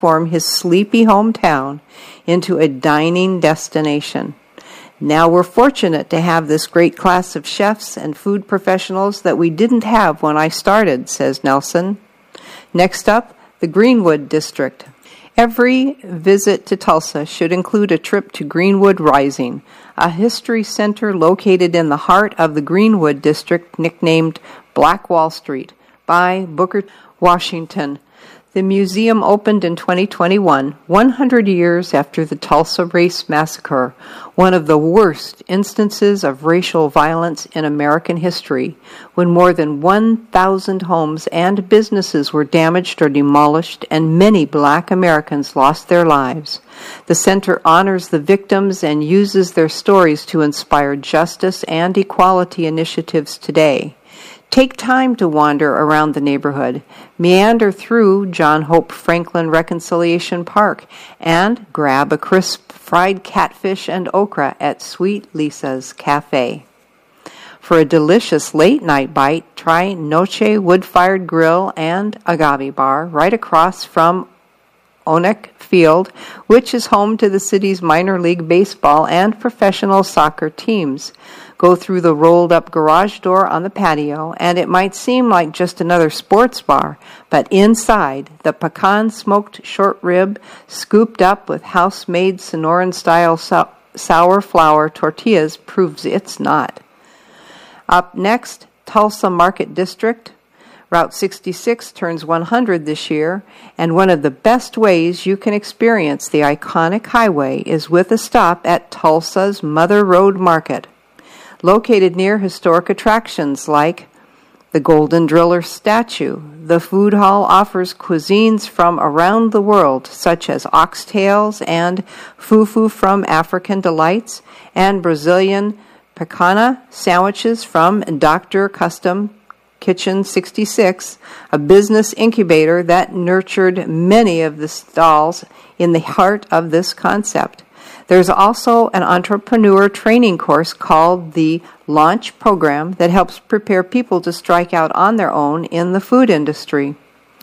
transform his sleepy hometown into a dining destination. Now we're fortunate to have this great class of chefs and food professionals that we didn't have when I started, says Nelson. Next up, the Greenwood District. Every visit to Tulsa should include a trip to Greenwood Rising, a history center located in the heart of the Greenwood District, nicknamed Black Wall Street by Booker T. Washington. The museum opened in 2021, 100 years after the Tulsa Race Massacre, one of the worst instances of racial violence in American history, when more than 1,000 homes and businesses were damaged or demolished and many Black Americans lost their lives. The center honors the victims and uses their stories to inspire justice and equality initiatives today. Take time to wander around the neighborhood, meander through John Hope Franklin Reconciliation Park, and grab a crisp fried catfish and okra at Sweet Lisa's Cafe. For a delicious late-night bite, try Noche Wood-Fired Grill and Agave Bar right across from Onek Field, which is home to the city's minor league baseball and professional soccer teams. Go through the rolled-up garage door on the patio, and it might seem like just another sports bar, but inside, the pecan-smoked short rib, scooped up with house-made Sonoran-style sour flour tortillas, proves it's not. Up next, Tulsa Market District. Route 66 turns 100 this year, and one of the best ways you can experience the iconic highway is with a stop at Tulsa's Mother Road Market. Located near historic attractions like the Golden Driller statue, the food hall offers cuisines from around the world, such as oxtails and fufu from African Delights, and Brazilian picana sandwiches from Dr. Custom Kitchen 66, a business incubator that nurtured many of the stalls in the heart of this concept. There's also an entrepreneur training course called the Launch Program that helps prepare people to strike out on their own in the food industry.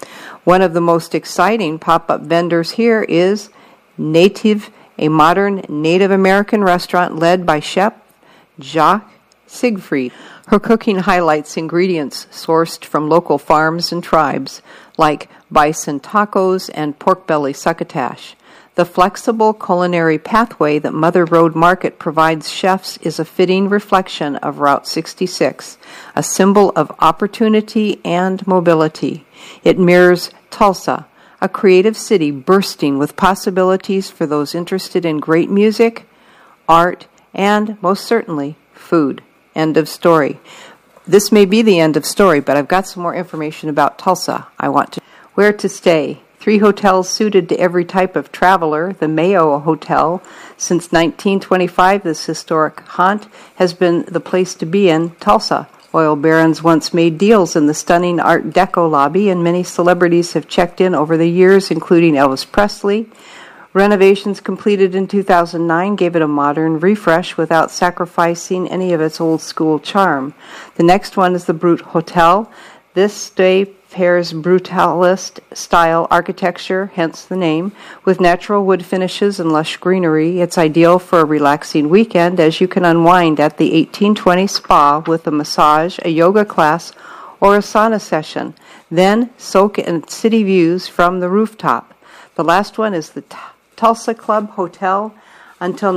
One of the most exciting pop-up vendors here is Native, a modern Native American restaurant led by Chef Jacques Siegfried. Her cooking highlights ingredients sourced from local farms and tribes, like bison tacos and pork belly succotash. The flexible culinary pathway that Mother Road Market provides chefs is a fitting reflection of Route 66, a symbol of opportunity and mobility. It mirrors Tulsa, a creative city bursting with possibilities for those interested in great music, art, and, most certainly, food. End of story. This may be the end of story, but I've got some more information about Tulsa. Where to stay. 3 hotels suited to every type of traveler. The Mayo Hotel. Since 1925, this historic haunt has been the place to be in Tulsa. Oil barons once made deals in the stunning Art Deco lobby, and many celebrities have checked in over the years, including Elvis Presley. Renovations completed in 2009 gave it a modern refresh without sacrificing any of its old-school charm. The next one is the Brute Hotel. This stay pairs brutalist-style architecture, hence the name, with natural wood finishes and lush greenery. It's ideal for a relaxing weekend, as you can unwind at the 1820 spa with a massage, a yoga class, or a sauna session. Then soak in city views from the rooftop. The last one is the Tulsa Club Hotel. Until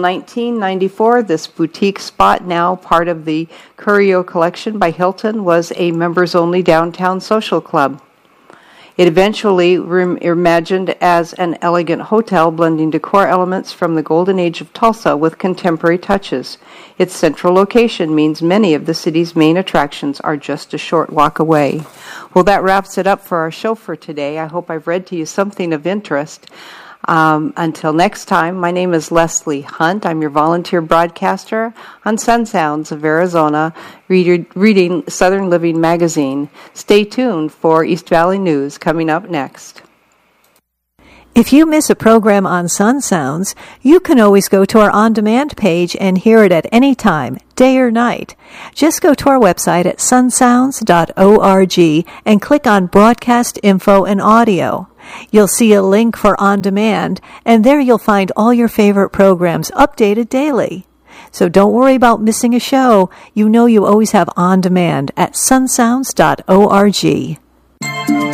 1994, this boutique spot, now part of the Curio Collection by Hilton, was a members-only downtown social club. It eventually reimagined as an elegant hotel, blending decor elements from the golden age of Tulsa with contemporary touches. Its central location means many of the city's main attractions are just a short walk away. Well, that wraps it up for our show for today. I hope I've read to you something of interest. Until next time, my name is Leslie Hunt. I'm your volunteer broadcaster on Sun Sounds of Arizona, reading Southern Living magazine. Stay tuned for East Valley News coming up next. If you miss a program on Sun Sounds, you can always go to our on-demand page and hear it at any time, day or night. Just go to our website at sunsounds.org and click on Broadcast Info and Audio. You'll see a link for On Demand, and there you'll find all your favorite programs updated daily. So don't worry about missing a show. You know you always have On Demand at sunsounds.org.